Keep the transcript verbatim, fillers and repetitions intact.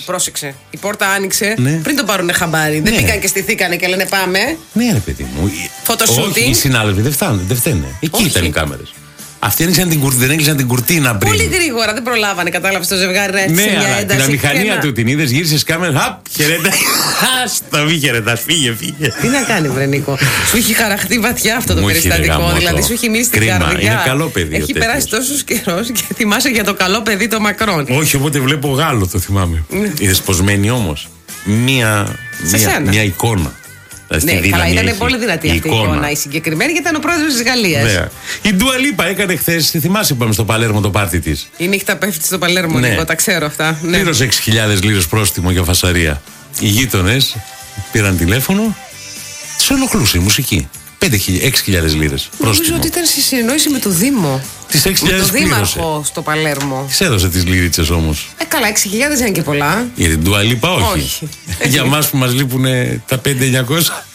Πρόσεξε. Η πόρτα άνοιξε Ναι. πριν τον πάρουν χαμπάρι. Ναι. Δεν πήγαν και στηθήκανε και λένε πάμε. Ναι, ρε παιδί μου. Φωτοσούτινγκ. Όχι, οι συνάδελφοι δεν φτάνουν, δεν φταίνε. Εκεί Όχι. ήταν οι κάμερες. Αυτοί έκλεισαν την κουρτίνα, δεν έκλεισαν την κουρτίνα πριν. Πολύ γρήγορα, δεν προλάβανε, κατάλαβε το ζευγάρι να έρθει Ναι, σε μια αλλά ένταση. την αμηχανία ένα... του την είδε, γύρισε κάμερα. Χαπ, χαιρέτα. Άστα, μη χαιρετά, φύγε, φύγε. Τι να κάνει, Βρενίκο. Σου έχει χαραχτεί βαθιά αυτό το Μου έχει, ρε, περιστατικό. γαμώτο. Δηλαδή, σου έχει μείνει στην Κρίμα, καρδιά. είναι καλό παιδί ο Έχει τέτοιος. περάσει τόσο καιρό και θυμάσαι για το καλό παιδί το Μακρόν. Όχι, οπότε βλέπω Γάλλο, το θυμάμαι. Είδε πω μένει όμω. Μία, Σε μία, σένα. μία εικόνα. Δηλαδή, Ναι, στη καλά, δύναμη ήταν έχει. πολύ δυνατή αυτή η εικόνα η συγκεκριμένη γιατί ήταν ο πρόεδρος της Γαλλίας. Ναι. Η Ντουα Λίπα έκανε χθε, θυμάσαι που είπαμε στο Παλέρμο το πάρτι τη. Η νύχτα πέφτει στο Παλέρμο, Ναι. Νίκο, τα ξέρω αυτά. Ναι. Πλήρωσε έξι χιλιάδες λίρες πρόστιμο για φασαρία. Οι γείτονες πήραν τηλέφωνο, τους ενοχλούσε η μουσική. έξι χιλιάδες λίρες Νομίζω πρόστιμο. ότι ήταν στη συνεννόηση με το Δήμο. Τις έξι Με το χιλιάδες πλήρωσε. Δήμαρχο στο Παλέρμο. Τις έδωσε τις λίριτσες όμως. Ε, καλά, έξι χιλιάδες είναι και πολλά. Για την Ντουα Λίπα όχι. Όχι. Για μας που μας λείπουν τα πέντε χιλιάδες εννιακόσια.